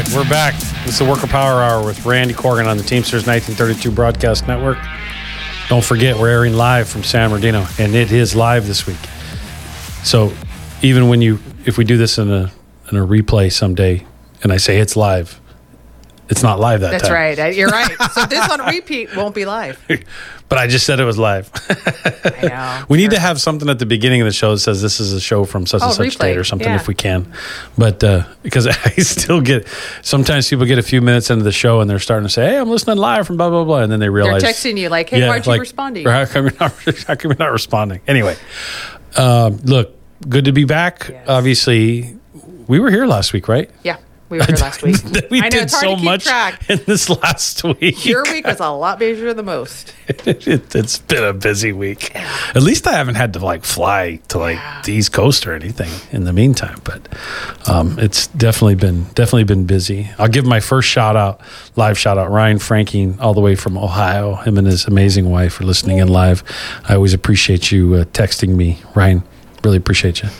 right, we're back. It's the Worker Power Hour with Randy Corgan on the Teamsters 1932 Broadcast Network. Don't forget, we're airing live from San Bernardino, and it is live this week. So even if we do this in a replay someday, and I say it's live, it's not live that time. That's right. You're right. So this on repeat won't be live. But I just said it was live. I know. We need to have something at the beginning of the show that says this is a show from such and such replay. date or something Yeah. if we can. But because I still get, sometimes people get a few minutes into the show and they're starting to say, hey, I'm listening live from blah, blah, blah. And then they realize. They're texting you like, hey, why aren't you responding? Or how come you're not responding? Anyway, look, good to be back. Yes. Obviously, we were here last week, right? Yeah. We were here last week. We I know, did it's hard so to keep much track. in this last week. Your week was a lot busier than most. It's been a busy week. At least I haven't had to fly to the East Coast or anything in the meantime. But it's definitely been busy. I'll give my first live shout out, Ryan Franking, all the way from Ohio. Him and his amazing wife are listening in live. I always appreciate you texting me, Ryan. Really appreciate you.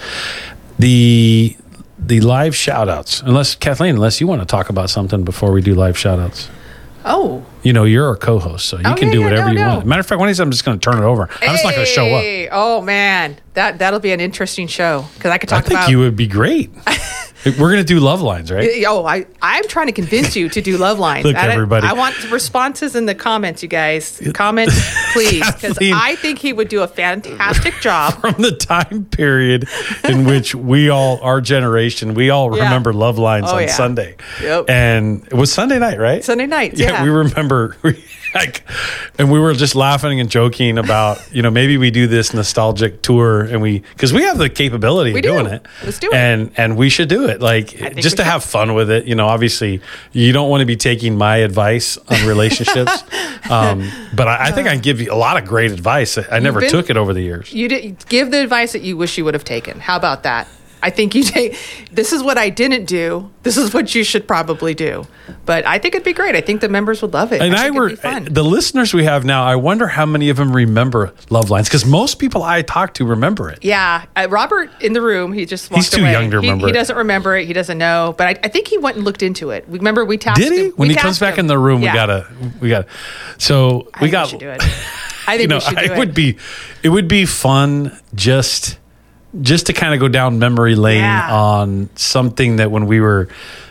The live shout-outs, unless you want to talk about something before we do live shout-outs. Oh. You're our co-host, so you can do whatever you want. Matter of fact, one of these I'm just going to turn it over. I'm just not going to show up. Oh, man. That'll be an interesting show because I could talk about... I think you would be great. We're going to do love lines, right? Oh, I'm trying to convince you to do love lines. Look, everybody. I want responses in the comments, you guys. Comment, please, because I think he would do a fantastic job. From the time period in which our generation, we all remember love lines on Sunday. Yep. And it was Sunday night, right? Sunday night, yeah. We remember, and we were just laughing and joking about, maybe we do this nostalgic tour, because we have the capability of doing it. Let's do it. And we should do it, just to have fun with it. Obviously, you don't want to be taking my advice on relationships, but I think I can give you a lot of great advice. I never took it over the years. You did give the advice that you wish you would have taken. How about that? I think this is what I didn't do. This is what you should probably do. But I think it'd be great. I think the members would love it. And it'd be fun. The listeners we have now, I wonder how many of them remember love lines, because most people I talk to remember it. Yeah. Robert in the room, he just walked away. He's too young to remember He doesn't remember it. He doesn't know. But I think he went and looked into it. Remember, we tasked him. Did he? When he comes back in the room, we gotta. So we got. We should do it. I think we should do it. It would be fun just to kind of go down memory lane on something that when we were,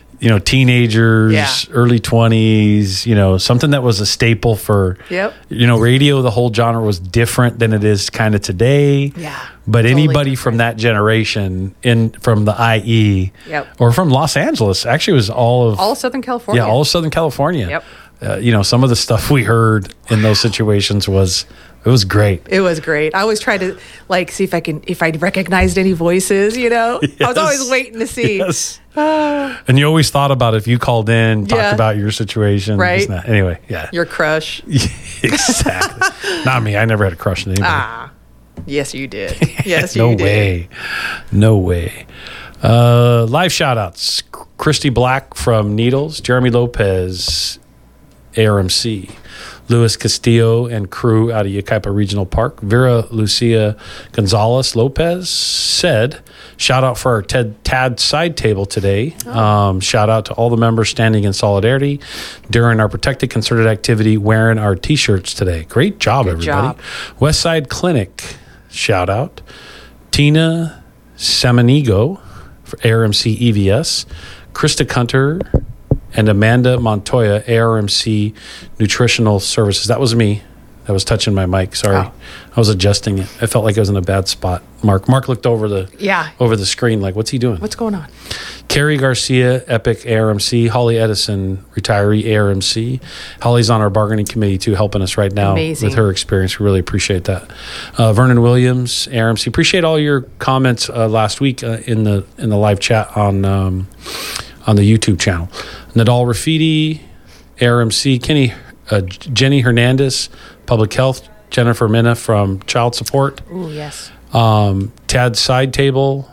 teenagers, early 20s, something that was a staple for, radio. The whole genre was different than it is kind of today. Yeah. But totally anybody from that generation, from the IE or from Los Angeles, actually it was all of Southern California. Yeah, all of Southern California. Yep. Some of the stuff we heard in those situations was great. It was great. I always tried to see if I recognized any voices, Yes. I was always waiting to see. Yes. And you always thought about if you called in, talked about your situation. Right. Anyway, yeah. Your crush. Exactly. Not me. I never had a crush on anybody. Yes, you did. Yes, no you did. No way. Live shout outs. Christy Black from Needles, Jeremy Lopez, ARMC, Luis Castillo and crew out of Yucaipa Regional Park. Vera Lucia Gonzalez Lopez said, shout out for our TAD side table today. Shout out to all the members standing in solidarity during our protected concerted activity wearing our T-shirts today. Great job, everybody. Westside Clinic, shout out. Tina Samanigo for ARMC EVS. Krista Hunter and Amanda Montoya, ARMC Nutritional Services. That was me. That was touching my mic. Sorry. I was adjusting it. I felt like I was in a bad spot. Mark looked over the screen like, what's he doing? What's going on? Carrie Garcia, Epic ARMC. Holly Edison, retiree ARMC. Holly's on our bargaining committee too, helping us right now with her experience. We really appreciate that. Vernon Williams, ARMC. Appreciate all your comments last week in the live chat on the YouTube channel. Nadal Rafidi, ARMC. Jenny Hernandez, Public Health. Jennifer Minna from Child Support. Ooh, yes. TAD Side Table.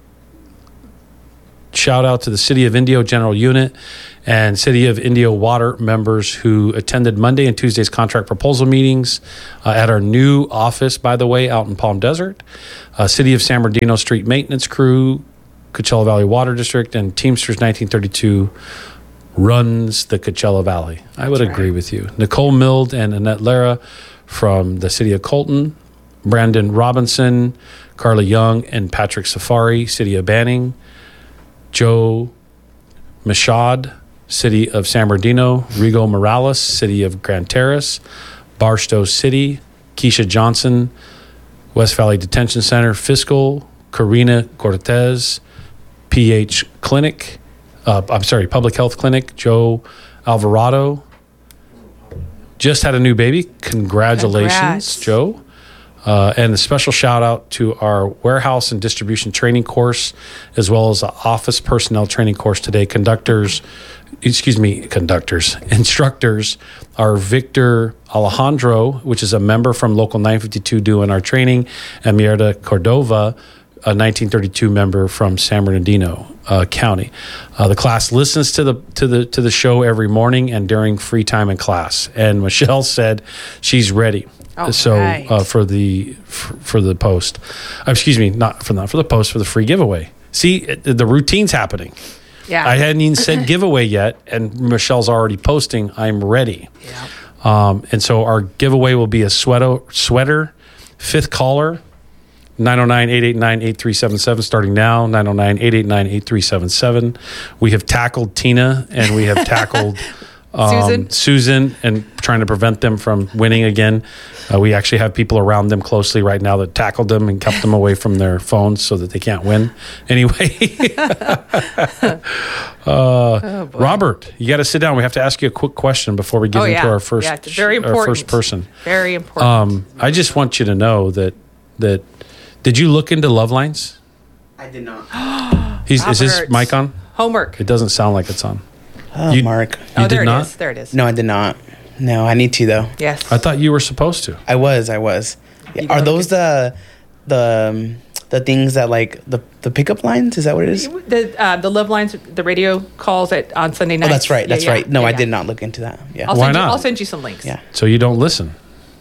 Shout out to the City of Indio General Unit and City of Indio Water members who attended Monday and Tuesday's contract proposal meetings at our new office, by the way, out in Palm Desert. City of San Bernardino Street Maintenance Crew, Coachella Valley Water District, and Teamsters 1932 runs the Coachella Valley. I would agree with you. Nicole Mild and Annette Lara from the city of Colton. Brandon Robinson, Carla Young, and Patrick Safari, city of Banning. Joe Machad, city of San Bernardino. Rigo Morales, city of Grand Terrace. Barstow City. Keisha Johnson, West Valley Detention Center. Fiscal. Karina Cortez, PH Clinic. Public Health Clinic. Joe Alvarado. Just had a new baby. Congratulations, Congrats. Joe. And a special shout out to our warehouse and distribution training course, as well as the office personnel training course today. Instructors are Victor Alejandro, which is a member from Local 952 doing our training, and Mierda Cordova, a 1932 member from San Bernardino County. The class listens to the show every morning and during free time in class. And Michelle said she's ready. All so right. for the post, not for the post, for the free giveaway. See, the routine's happening. Yeah. I hadn't even said giveaway yet, and Michelle's already posting. I'm ready. Yeah. And so our giveaway will be a sweater, fifth caller. 909-889-8377 starting now. 909-889-8377. We have tackled Tina and we have tackled Susan and trying to prevent them from winning again. We actually have people around them closely right now that tackled them and kept them away from their phones so that they can't win. Anyway, Robert, you got to sit down. We have to ask you a quick question before we get into our first, it's very important. our first person. Very important. I just want you to know that did you look into Love Lines? I did not. Is his Robert. mic on? Homework. It doesn't sound like it's on. Oh, Mark. You there did not? it is. There it is. No, I did not. No, I need to though. Yes. I thought you were supposed to. I was. Yeah. Are those the things that like the pickup lines? Is that what it is? The Love Lines, the radio calls on Sunday night. Oh, that's right. That's right. No, I did not look into that. Yeah. Why not? I'll send you some links. Yeah. So you don't listen.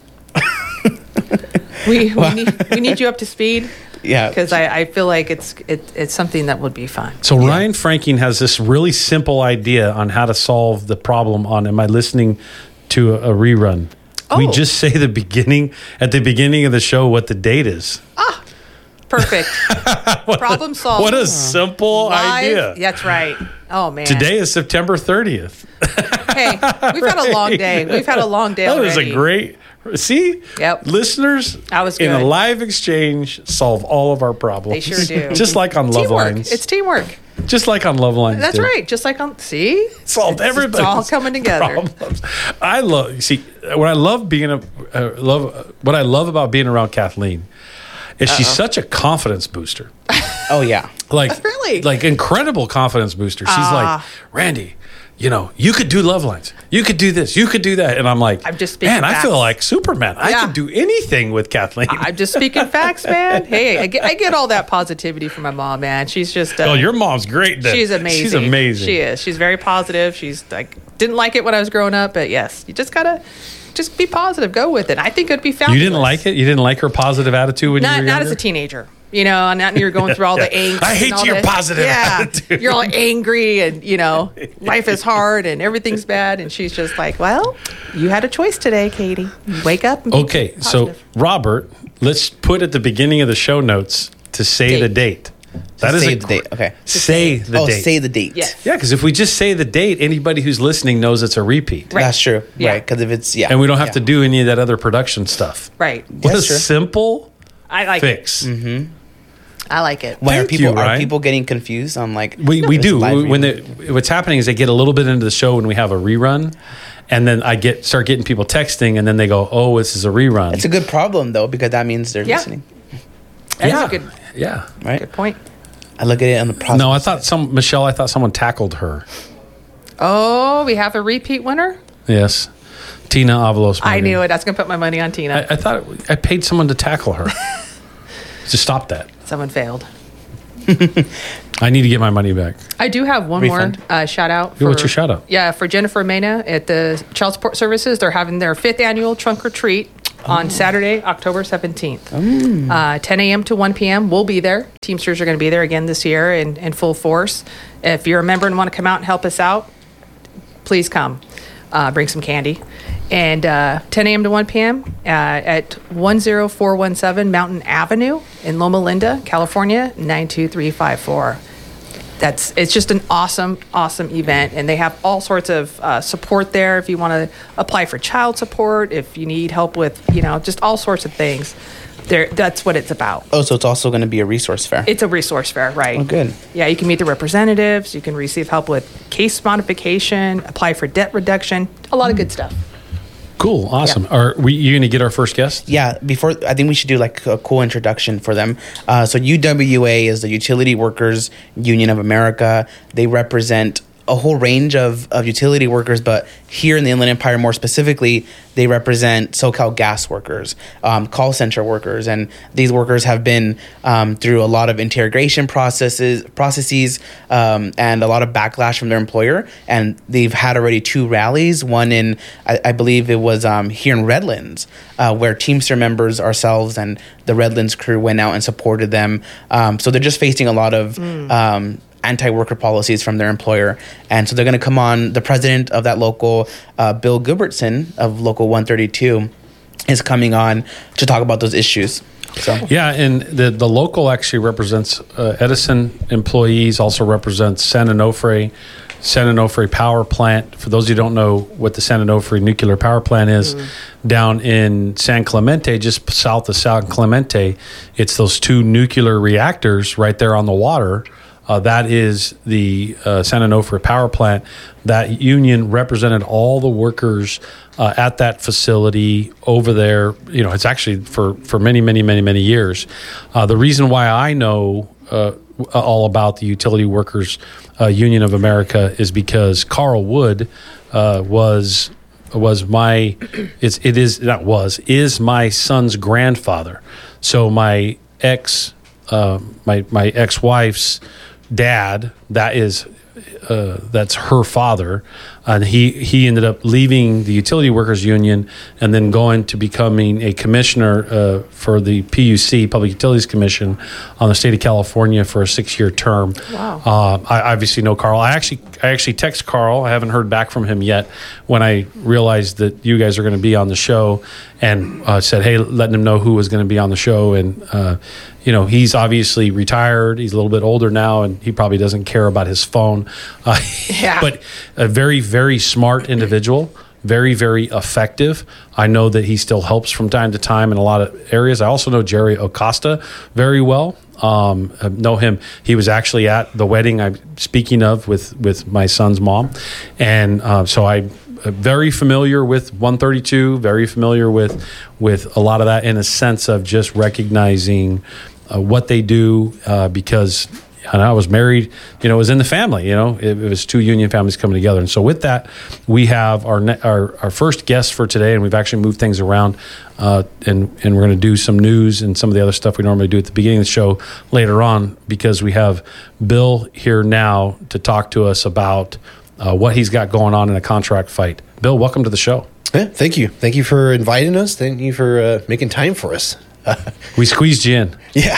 We need you up to speed. Yeah. Because I feel like it's something that would be fun. So Ryan Franking has this really simple idea on how to solve the problem on Am I Listening to a Rerun? We Oh. just say at the beginning of the show what the date is. Perfect. Problem solved. What a simple Live. idea. That's right. Oh man. Today is September 30th. Hey, we've had a long day. We've had a long day That already. was a great. See? Yep. Listeners That was in a good. live exchange solve all of our problems. They sure do. Just like on Love Teamwork. Lines. It's teamwork. Just like on Love Lines. That's did. right. Just like on Solved everybody's It's all coming together. problems. I love what I love about being around Kathleen is she's such a confidence booster. Oh yeah. Like Really? like incredible confidence booster. She's like, Randy, you could do Love Lines. You could do this. You could do that. And I'm like, I'm just speaking man, I facts. feel like Superman. I Yeah. could do anything with Kathleen. I'm just speaking facts, man. Hey, I get all that positivity from my mom, man. She's just oh, your mom's great. Then. she's amazing. She's amazing. She is. She's very positive. She's like didn't like it when I was growing up, but yes, you just gotta just be positive. Go with it. I think it'd be fabulous. You didn't like it? You didn't like her positive attitude when you were Not younger? as a teenager. And not you're going through all the angst. I hate and all your the- positive yeah, attitude. You're all angry and, life is hard and everything's bad. And she's just like, well, you had a choice today, Katie. Wake up and be Okay, so positive. Robert, let's put at the beginning of the show notes to say Date. the date. That is say a the date. Okay. Say the date. Say the date. Yes. Yeah, because if we just say the date, anybody who's listening knows it's a repeat. Right. That's true. Yeah. Right. Because if it's And we don't have to do any of that other production stuff. Right. What a That's true. simple I like fix. it. I like it. When Thank you, are Ryan. people getting confused on like We this do. live When reading? what's happening is they get a little bit into the show when we have a rerun, and then I start getting people texting, and then they go, "Oh, this is a rerun." It's a good problem though because that means they're Yeah. listening. That's yeah, a good Right. good point. I look at it on the process. No, I thought someone tackled her. Oh, we have a repeat winner? Yes, Tina Avalos. I knew it. I was going to put my money on Tina. I thought I paid someone to tackle her. To stop that. Someone failed. I need to get my money back. I do have one Refund? more shout out. Yeah, what's your shout out? Yeah, for Jennifer Mena at the Child Support Services. They're having their 5th annual trunk or treat on Saturday, October 17th. 10 a.m. to 1 p.m. We'll be there. Teamsters are going to be there again this year in full force. If you're a member and want to come out and help us out, please come. Bring some candy. And 10 a.m. to 1 p.m. At 10417 Mountain Avenue in Loma Linda, California, 92354. It's just an awesome event, and they have all sorts of support there. If you want to apply for child support, if you need help with, just all sorts of things, that's what it's about. Oh, so it's also going to be a resource fair. It's a resource fair, right? Oh, good. Yeah, you can meet the representatives. You can receive help with case modification, apply for debt reduction, a lot of good stuff. Cool. Awesome. Yeah. Are you going to get our first guest? Yeah, I think we should do like a cool introduction for them. So UWA is the Utility Workers Union of America. They represent a whole range of utility workers, but here in the Inland Empire more specifically, they represent SoCal gas workers, call center workers, and these workers have been through a lot of integration processes, and a lot of backlash from their employer, and they've had already 2 rallies, one in, I believe it was here in Redlands, where Teamster members, ourselves, and the Redlands crew went out and supported them. So they're just facing a lot of anti-worker policies from their employer, and so they're going to come on. The president of that local, Bill Gilbertson of Local 132, is coming on to talk about those issues. So yeah, and the local actually represents Edison employees, also represents San Onofre Power Plant. For those who don't know what the San Onofre nuclear power plant is, down in San Clemente, just south of San Clemente, it's those 2 nuclear reactors right there on the water. That is the San Onofre Power Plant. That union represented all the workers at that facility over there. It's actually for many, many, many, many years. The reason why I know all about the Utility Workers Union of America is because Carl Wood is my son's grandfather. So my ex-wife's dad, that's her father, and he ended up leaving the Utility Workers Union and then going to becoming a commissioner for the PUC, Public Utilities Commission, on the state of California for a 6-year term. Wow. I obviously know Carl. I actually text Carl. I haven't heard back from him yet when I realized that you guys are going to be on the show, and said, hey, letting him know who was going to be on the show. And he's obviously retired. He's a little bit older now, and he probably doesn't care about his phone. But a very, very smart individual, very, very effective. I know that he still helps from time to time in a lot of areas. I also know Jerry Acosta very well. I know him. He was actually at the wedding I'm speaking of with my son's mom. And so I'm very familiar with 132, very familiar with a lot of that, in a sense of just recognizing what they do, because I was married, it was in the family, it was 2 union families coming together. And so with that, we have our first guest for today, and we've actually moved things around, and we're going to do some news and some of the other stuff we normally do at the beginning of the show later on, because we have Bill here now to talk to us about what he's got going on in a contract fight. Bill, welcome to the show. Yeah, thank you. Thank you for inviting us. Thank you for making time for us. We squeezed you in. Yeah.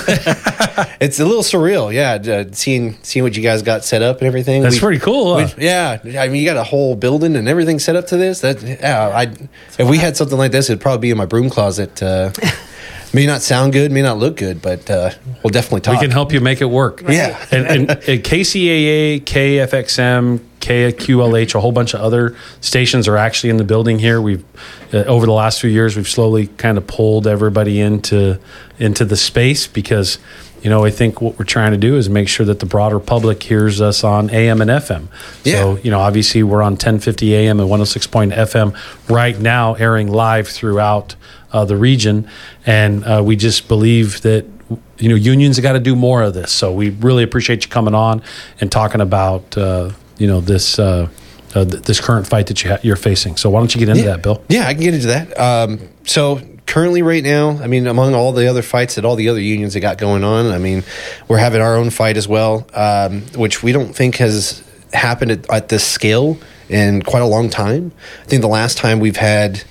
It's a little surreal. Yeah. Seeing what you guys got set up and everything. That's pretty cool. Huh? Yeah. I mean, you got a whole building and everything set up to this. If we had something like this, it'd probably be in my broom closet. May not sound good, may not look good, but we'll definitely talk. We can help you make it work. Right. Yeah. and KCAA, KFXM, KQLH, a whole bunch of other stations are actually in the building here. We've over the last few years, we've slowly kind of pulled everybody into the space, because I think what we're trying to do is make sure that the broader public hears us on AM and FM. Yeah. So, obviously we're on 1050 AM and 106.FM right now, airing live throughout the region. And we just believe that, unions have got to do more of this. So we really appreciate you coming on and talking about, this current fight that you're facing. So why don't you get into that, Bill? Yeah, I can get into that. So currently right now, I mean, among all the other fights that all the other unions have got going on, I mean, we're having our own fight as well, which we don't think has happened at this scale in quite a long time. I think the last time we've had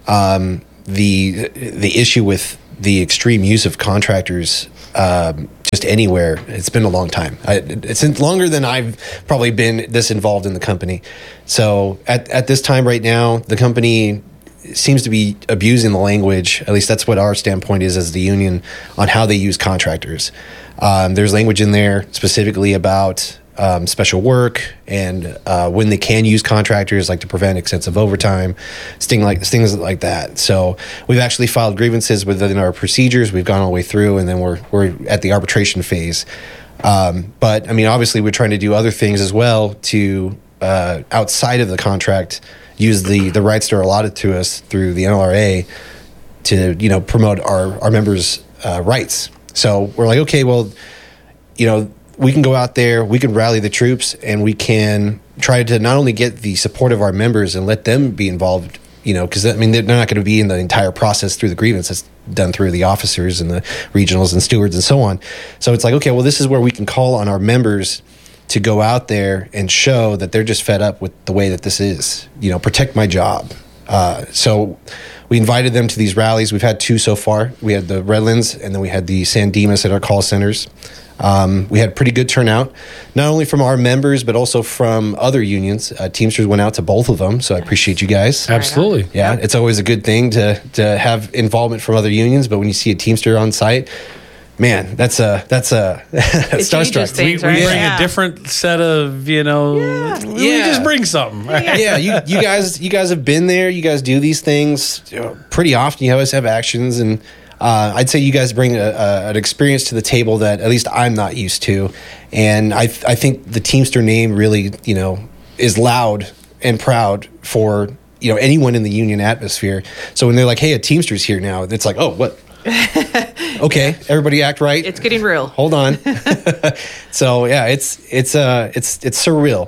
the issue with the extreme use of contractors to just anywhere. It's been a long time. It's longer than I've probably been this involved in the company. So at this time right now, the company seems to be abusing the language. At least that's what our standpoint is as the union on how they use contractors. There's language in there specifically about special work and when they can use contractors, like to prevent excessive overtime, things like that. So we've actually filed grievances within our procedures. We've gone all the way through, and then we're at the arbitration phase. But I mean, obviously, we're trying to do other things as well to outside of the contract, use the rights that are allotted to us through the NLRA to promote our members' rights. So we're like, okay, well, we can go out there, we can rally the troops, and we can try to not only get the support of our members and let them be involved, because I mean they're not going to be in the entire process through the grievance. It's done through the officers and the regionals and stewards and so on. So it's like, okay, well, this is where we can call on our members to go out there and show that they're just fed up with the way that this is, protect my job. So we invited them to these rallies. We've had 2 so far. We had the Redlands, and then we had the San Dimas at our call centers. We had pretty good turnout, not only from our members, but also from other unions. Teamsters went out to both of them, so I appreciate you guys. Absolutely. Yeah, it's always a good thing to have involvement from other unions, but when you see a Teamster on site, man, that's a starstruck. Things, we right? bring a different set of, we just bring something. Yeah, you guys have been there. You guys do these things pretty often. You always have actions, and I'd say you guys bring an experience to the table that at least I'm not used to. And I think the Teamster name really, is loud and proud for, anyone in the union atmosphere. So when they're like, hey, a Teamster's here now, it's like, oh, what? Okay, everybody act right. It's getting real. Hold on. So yeah, it's surreal.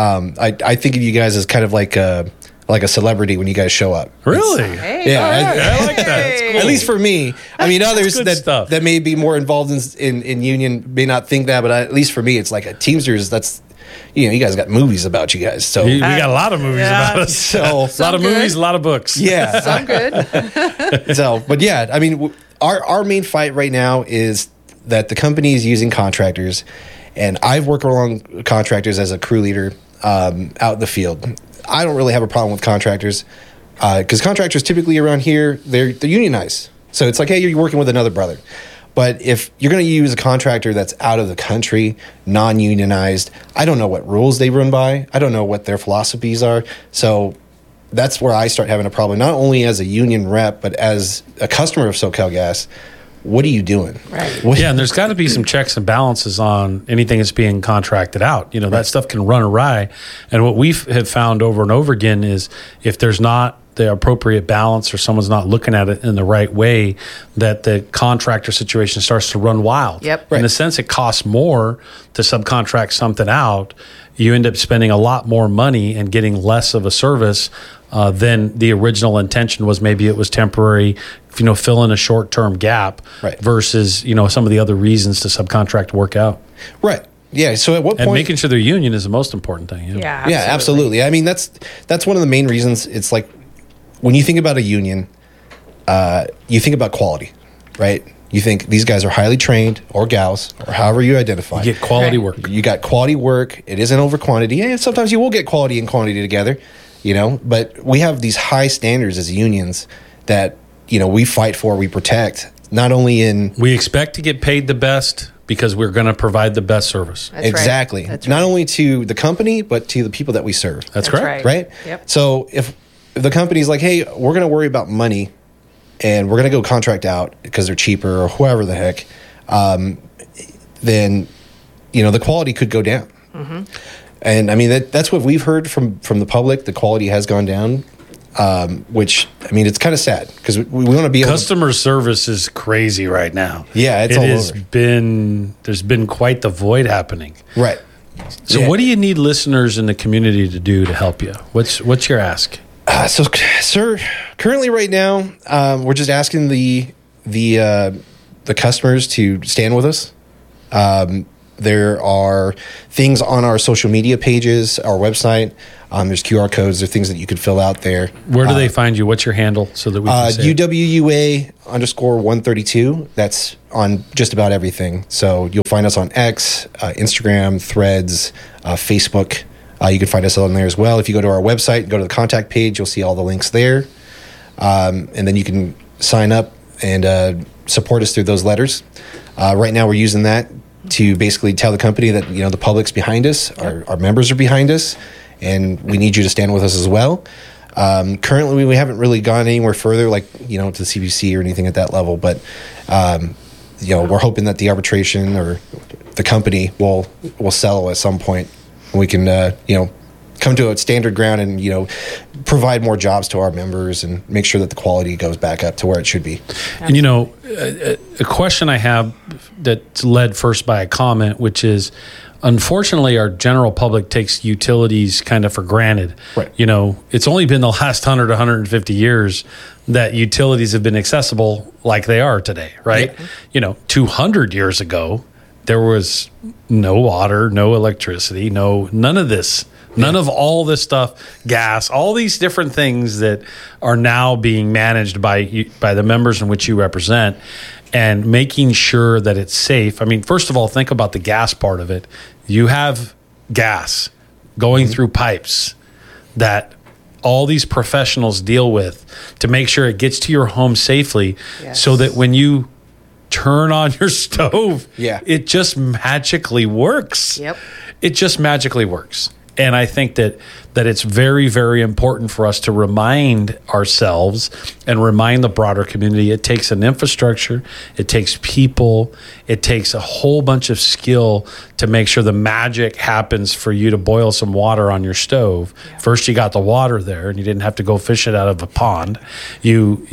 I think of you guys as kind of like a celebrity when you guys show up. Really? Hey, Yeah, I like that. That's cool. At least for me. I mean, others good stuff. that may be more involved in union may not think that, but at least for me, it's like a Teamsters. That's you guys got movies about you guys. So We got a lot of movies about us. So A lot of good. movies, a lot of books. yeah. I'm good. So, but yeah, I mean, our main fight right now is that the company is using contractors, and I've worked along contractors as a crew leader out in the field. I don't really have a problem with contractors because contractors typically around here, they're unionized. So it's like, hey, you're working with another brother. But if you're going to use a contractor that's out of the country, non-unionized, I don't know what rules they run by. I don't know what their philosophies are. So that's where I start having a problem, not only as a union rep, but as a customer of SoCalGas. What are you doing? Right. Yeah, and there's got to be some checks and balances on anything that's being contracted out. That stuff can run awry. And what we have found over and over again is if there's not the appropriate balance or someone's not looking at it in the right way, that the contractor situation starts to run wild. Yep. In a sense, it costs more to subcontract something out. You end up spending a lot more money and getting less of a service than the original intention was. Maybe it was temporary, fill in a short-term gap Right. versus, some of the other reasons to subcontract work out. Right. Yeah. So at what And point? making sure their union is the most important thing. Yeah. Yeah, absolutely. I mean, that's one of the main reasons. It's like when you think about a union, you think about quality, right? You think these guys are highly trained, or gals, or however you identify. You get quality Right. work. You got quality work. It isn't over quantity. Yeah, sometimes you will get quality and quantity together, But we have these high standards as unions that we fight for, we protect. Not only in We expect to get paid the best because we're going to provide the best service. That's right. exactly, That's not right. only to the company but to the people that we serve. That's That's correct. right. Right? Yep. So if the company's like, hey, we're going to worry about money and we're going to go contract out because they're cheaper or whoever the heck, then, the quality could go down. Mm-hmm. And I mean, that's what we've heard from the public. The quality has gone down, which, I mean, it's kind of sad because we want to be able Customer service is crazy right now. Yeah, it's It all has over. there's been quite the void happening. Right. So Yeah. what do you need listeners in the community to do to help you? What's your ask? So, sir, currently right now, we're just asking the customers to stand with us. There are things on our social media pages, our website. There's QR codes. There are things that you could fill out there. Where do they find you? What's your handle so that we can say it? UWUA_132. That's on just about everything. So you'll find us on X, Instagram, Threads, Facebook. You can find us on there as well. If you go to our website, go to the contact page, you'll see all the links there. And then you can sign up and support us through those letters. Right now we're using that to basically tell the company that, you know, the public's behind us, our members are behind us, and we need you to stand with us as well. Currently, we haven't really gone anywhere further, like, you know, to the CBC or anything at that level. But, you know, we're hoping that the arbitration or the company will settle at some point. And we can, you know, come to a standard ground and, you know, provide more jobs to our members and make sure that the quality goes back up to where it should be. And, you know, a question I have that's led first by a comment, which is, unfortunately, our general public takes utilities kind of for granted. Right. You know, it's only been the last 100 to 150 years that utilities have been accessible like they are today, right? Yeah. You know, 200 years ago, there was no water, no electricity, none of this. None of all this stuff, gas, all these different things that are now being managed by the members in which you represent, and making sure that it's safe. I mean, first of all, think about the gas part of it. You have gas going through pipes that all these professionals deal with to make sure it gets to your home safely, so that when you turn on your stove, it just magically works. Yep. It just magically works. And I think that it's very, very important for us to remind ourselves and remind the broader community. It takes an infrastructure, it takes people, it takes a whole bunch of skill to make sure the magic happens for you to boil some water on your stove. Yeah. First, you got the water there, and you didn't have to go fish it out of a pond. And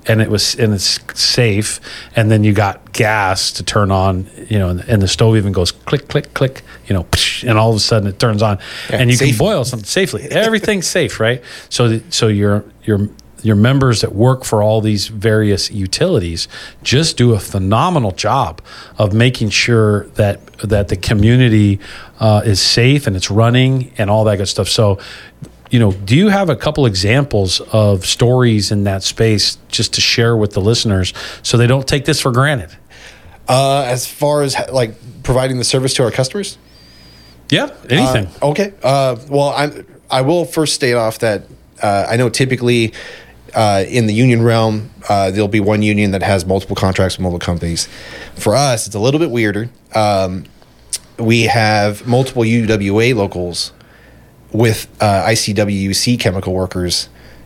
it's safe. And then you got gas to turn on, you know, and the stove even goes click, click, click, you know, and all of a sudden it turns on, and you can boil something safely. Everything's safe, right? So your members that work for all these various utilities just do a phenomenal job of making sure that the community is safe and it's running and all that good stuff. So, you know, do you have a couple examples of stories in that space just to share with the listeners so they don't take this for granted? As far as like providing the service to our customers? Yeah, anything. Okay. Well, I will first state off that I know typically in the union realm, there'll be one union that has multiple contracts with multiple companies. For us, it's a little bit weirder. We have multiple UWA locals with ICWC chemical workers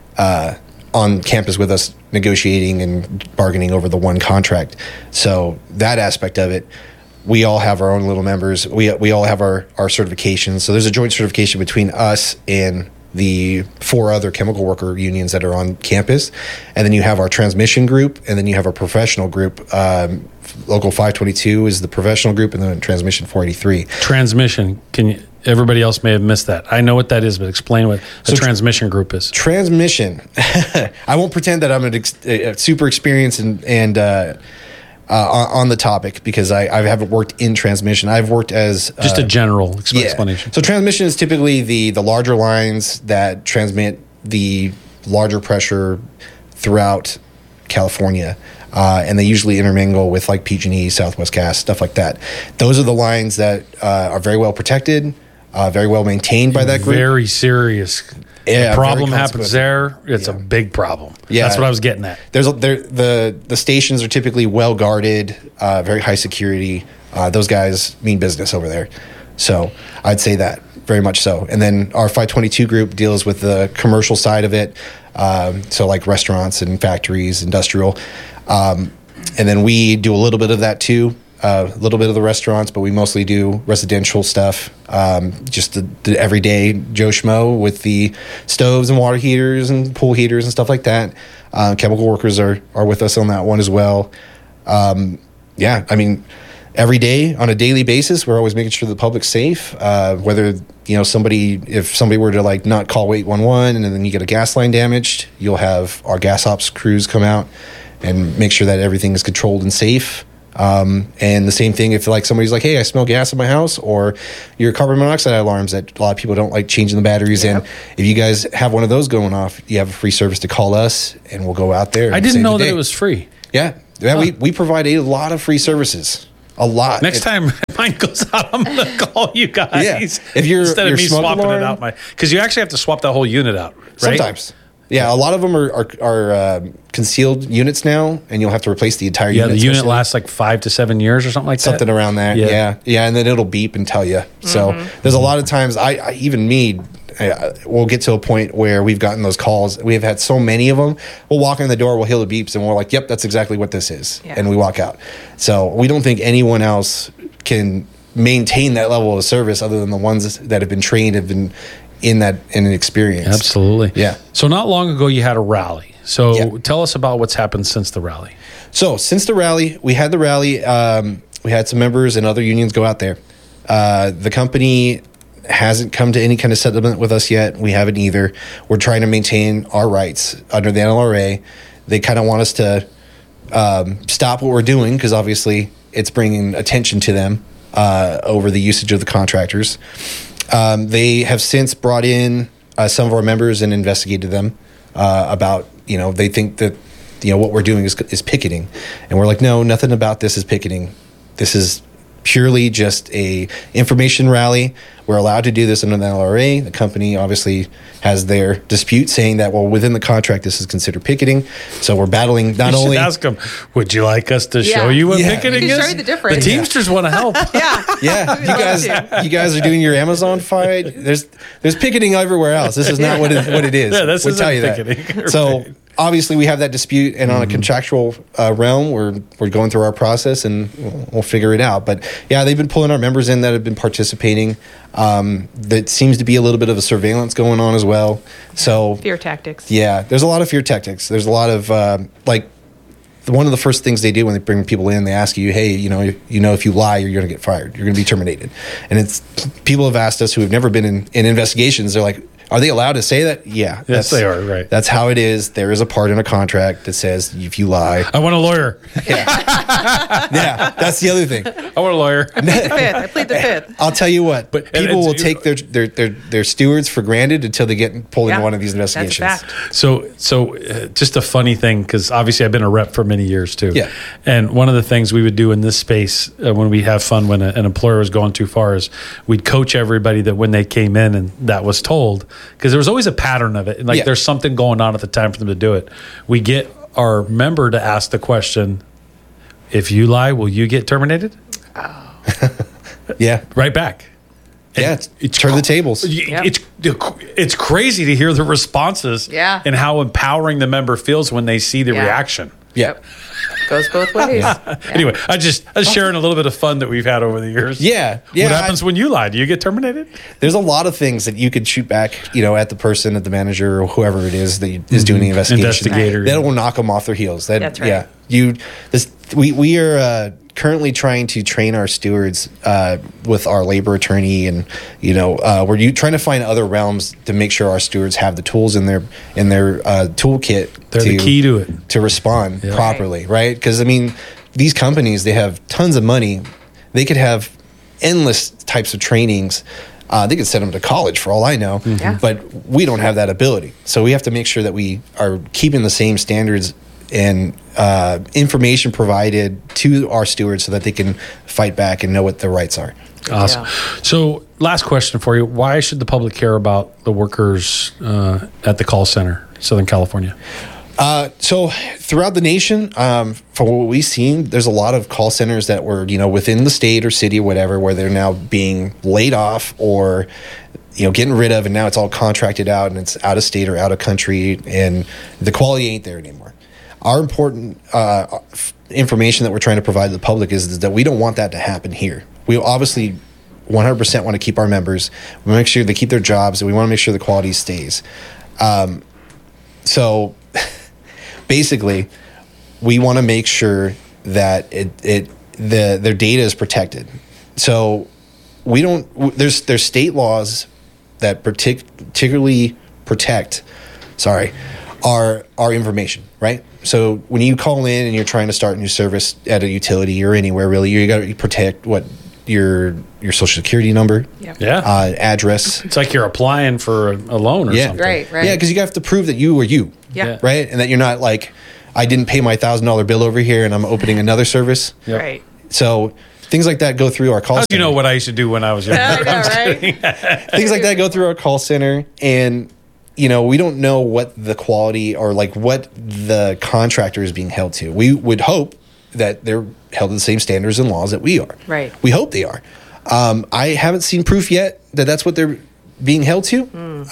on campus with us, negotiating and bargaining over the one contract. So that aspect of it, we all have our own little members. We all have our certifications. So there's a joint certification between us and the 4 other chemical worker unions that are on campus. And then you have our transmission group, and then you have our professional group. Local 522 is the professional group, and then transmission 483. Transmission, everybody else may have missed that. I know what that is, but explain what the transmission group is. Transmission. I won't pretend that I'm a super experienced and on the topic, because I haven't worked in transmission. I've worked as just a general explanation. So transmission is typically the larger lines that transmit the larger pressure throughout California, and they usually intermingle with like PG&E, Southwest Gas, stuff like that. Those are the lines that are very well protected, very well maintained by that group. Very serious. Yeah, the problem happens there, it's a big problem. Yeah, that's what I was getting at. The stations are typically well guarded, very high security. Those guys mean business over there. So I'd say that very much so. And then our 522 group deals with the commercial side of it. So like restaurants and factories, industrial. And then we do a little bit of that too. A little bit of the restaurants, but we mostly do residential stuff. Just the everyday Joe Schmo with the stoves and water heaters and pool heaters and stuff like that. Chemical workers are with us on that one as well. Yeah, I mean, every day on a daily basis, we're always making sure the public's safe. Whether, you know, if somebody were to like not call 811 and then you get a gas line damaged, you'll have our gas ops crews come out and make sure that everything is controlled and safe. And the same thing if like somebody's like, hey, I smell gas in my house, or your carbon monoxide alarms that a lot of people don't like changing the batteries in. If you guys have one of those going off, you have a free service to call us, and we'll go out there. I and didn't save know the that day. it was free. Yeah, we provide a lot of free services. A lot. Next time mine goes out, I'm going to call you guys. Yeah. If you're instead your of me smoke swapping alarm- it out, because you actually have to swap that whole unit out, right? Sometimes. Yeah, a lot of them are concealed units now, and you'll have to replace the entire Yeah, unit. the unit especially. lasts like 5 to 7 years or something like that. Something around that. Yeah. Yeah, and then it'll beep and tell you. So there's a lot of times I even me we'll get to a point where we've gotten those calls. We have had so many of them. We'll walk in the door, we'll hear the beeps, and we're like, "Yep, that's exactly what this is," and we walk out. So we don't think anyone else can maintain that level of service other than the ones that have been trained, have been in an experience. Absolutely. Yeah. So not long ago, you had a rally. So Yeah. tell us about what's happened since the rally. So since the rally, we had we had some members and other unions go out there. The company hasn't come to any kind of settlement with us yet. We haven't either. We're trying to maintain our rights under the NLRA. They kind of want us to stop what we're doing because obviously it's bringing attention to them over the usage of the contractors. They have since brought in some of our members and investigated them about, they think that, what we're doing is picketing. And we're like, no, nothing about this is picketing. This is purely just a information rally. We're allowed to do this under the NLRA. The company obviously has their dispute saying that, well, within the contract, this is considered picketing. So we're battling not You should only... ask them, would you like us to show Yeah. you what Yeah. picketing We can is? show you the difference. The Teamsters want to help. Yeah, you guys are doing your Amazon fight. There's picketing everywhere else. This is not what it is. Yeah, this We'll isn't tell you picketing. that. So obviously we have that dispute, and on a contractual realm, we're going through our process, and we'll figure it out. But yeah, they've been pulling our members in that have been participating. That seems to be a little bit of a surveillance going on as well. So Fear tactics. yeah, there's a lot of fear tactics. There's a lot of one of the first things they do when they bring people in, they ask you, hey, if you lie, you're going to get fired. You're going to be terminated. And it's people have asked us who have never been in investigations. They're like, are they allowed to say that? Yeah. Yes, they are, right. That's how it is. There is a part in a contract that says if you lie. I want a lawyer. Yeah, that's the other thing. I want a lawyer. I plead the fifth. I'll tell you what, But- and people will it's- take their stewards for granted until they get pulled into one of these That's a investigations. fact. So just a funny thing, because obviously I've been a rep for many years too. Yeah. And one of the things we would do in this space when we have fun when an employer was going too far is we'd coach everybody that when they came in and that was told, because there was always a pattern of it. And like Yeah. there's something going on at the time for them to do it. We get our member to ask the question, if you lie, will you get terminated? Yeah. Right back. Yeah. Turn the tables. It's crazy to hear the responses Yeah. and how empowering the member feels when they see the Yeah. reaction. Yeah. Goes both ways. Anyway, I was sharing a little bit of fun that we've had over the years. Yeah. What happens when you lie? Do you get terminated? There's a lot of things that you could shoot back, at the person, at the manager, or whoever it is that is doing the investigation. Investigator. That will knock them off their heels. That's right. Yeah. We are currently trying to train our stewards with our labor attorney, and we're trying to find other realms to make sure our stewards have the tools in their toolkit. They're the key to it. To respond properly, right? Because these companies, they have tons of money. They could have endless types of trainings. They could send them to college for all I know, Yeah. but we don't have that ability. So we have to make sure that we are keeping the same standards and information provided to our stewards so that they can fight back and know what their rights are. Awesome. Yeah. So, last question for you. Why should the public care about the workers at the call center, Southern California? So throughout the nation, from what we've seen, there's a lot of call centers that were, within the state or city or whatever, where they're now being laid off or, getting rid of, and now it's all contracted out and it's out of state or out of country, and the quality ain't there anymore. Our important information that we're trying to provide to the public is that we don't want that to happen here. We obviously 100% want to keep our members. We want to make sure they keep their jobs, and we want to make sure the quality stays. So basically, we want to make sure that their data is protected. So we don't. There's state laws that particularly protect. Our information, right? So when you call in and you're trying to start a new service at a utility or anywhere, really, you got to protect your social security number, Yep. Yeah. address. It's like you're applying for a loan or Yeah. something. Right. Yeah, because you have to prove that you were you. Yeah. Right, and that you're not like, I didn't pay my $1,000 bill over here and I'm opening another service. Yep. Right. So things like that go through our call How do you center. know what I used to do when I was young? I know, right? Things like that go through our call center, and we don't know what the quality or like what the contractor is being held to. We would hope that they're held to the same standards and laws that we are. Right. We hope they are. I haven't seen proof yet that that's what they're being held to,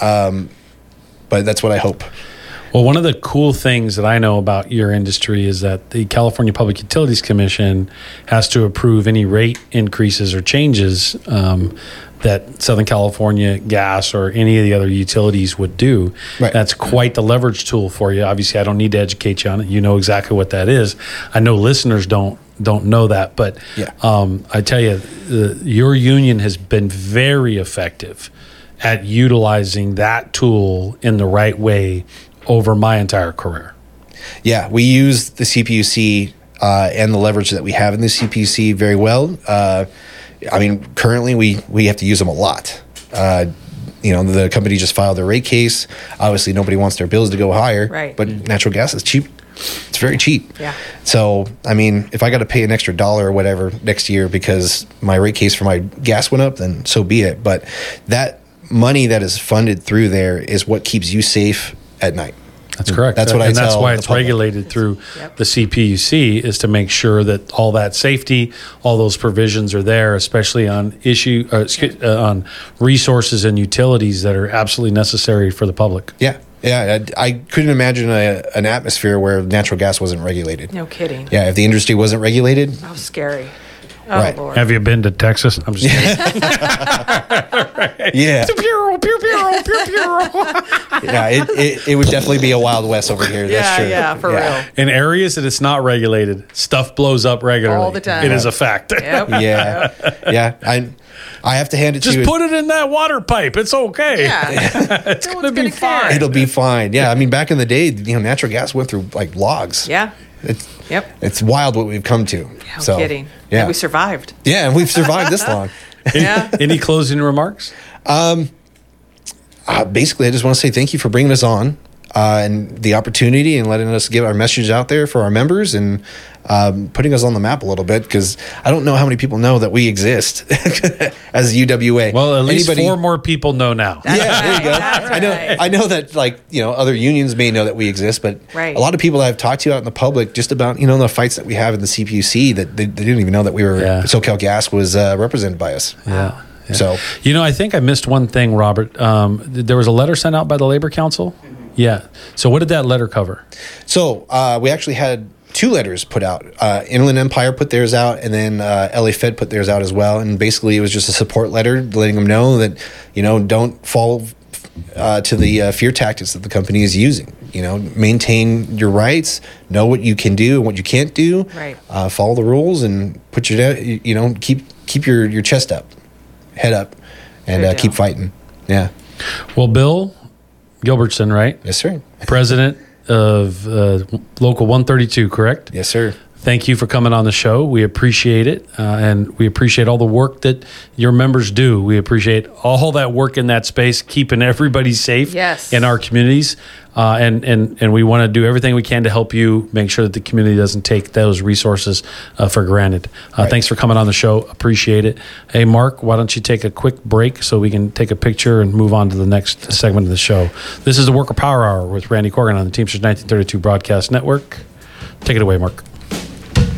but that's what I hope. Well, one of the cool things that I know about your industry is that the California Public Utilities Commission has to approve any rate increases or changes that Southern California Gas or any of the other utilities would do. Right. That's quite the leverage tool for you. Obviously, I don't need to educate you on it. You know exactly what that is. I know listeners don't know that, but Yeah. I tell you, your union has been very effective at utilizing that tool in the right way over my entire career. Yeah, we use the CPUC and the leverage that we have in the CPUC very well. I mean, currently we have to use them a lot. The company just filed their rate case. Obviously, nobody wants their bills to go higher, Right. but natural gas is cheap. It's very cheap. Yeah. So, I mean, if I got to pay an extra $1 or whatever next year because my rate case for my gas went up, then so be it. But that money that is funded through there is what keeps you safe at night. That's correct. That's what I and that's tell why the it's public. regulated through Yep. the CPUC, is to make sure that all that safety, all those provisions are there, especially on on resources and utilities that are absolutely necessary for the public. Yeah. Yeah. I couldn't imagine an atmosphere where natural gas wasn't regulated. No kidding. Yeah. If the industry wasn't regulated, How scary. Oh, Right. Lord. Have you been to Texas? I'm just kidding. yeah. Pew, pew, pew, pew, pew. Yeah. It would definitely be a Wild West over here. That's Yeah, true. yeah, for real. In areas that it's not regulated, stuff blows up regularly. All the time. It is a fact. Yep. Yeah. Yeah. I have to hand it Just to you. put it in that water pipe. It's okay. Yeah. It's going to be fine. It'll be fine. Yeah. I mean, back in the day, natural gas went through like logs. Yeah. Yep. It's wild what we've come to. No kidding. Yeah. And we survived. Yeah. And we've survived this long. Yeah. Any closing remarks? Basically, I just want to say thank you for bringing us on and the opportunity and letting us get our message out there for our members and putting us on the map a little bit, because I don't know how many people know that we exist as UWA. Well, at least 4 more people know now. Yeah, there you go. That's I know. right. I know that other unions may know that we exist, but Right. a lot of people that I've talked to out in the public just about the fights that we have in the CPUC, that they didn't even know that we were SoCal Gas was represented by us. Yeah. So I think I missed one thing, Robert. There was a letter sent out by the Labor Council. Yeah. So what did that letter cover? So we actually had 2 letters put out. Inland Empire put theirs out, and then LA Fed put theirs out as well. And basically, it was just a support letter letting them know that don't fall to the fear tactics that the company is using. Maintain your rights, know what you can do and what you can't do. Right. Follow the rules and put your keep your chest up, head up, and Good keep deal. fighting. Yeah. Well, Bill Gilbertson, right? Yes, sir. President of Local 132, correct? Yes, sir. Thank you for coming on the show. We appreciate it. And we appreciate all the work that your members do. We appreciate all that work in that space, keeping everybody safe Yes. in our communities. And we want to do everything we can to help you make sure that the community doesn't take those resources for granted. Thanks for coming on the show. Appreciate it. Hey, Mark, why don't you take a quick break so we can take a picture and move on to the next segment of the show. This is the Worker Power Hour with Randy Corgan on the Teamsters 1932 Broadcast Network. Take it away, Mark.